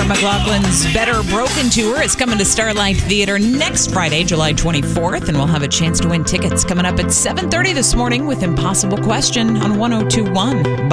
Sarah McLachlan's Better Broken Tour is coming to Starlight Theater next Friday, July 24th, and we'll have a chance to win tickets coming up at 7:30 this morning with Impossible Question on 102.1.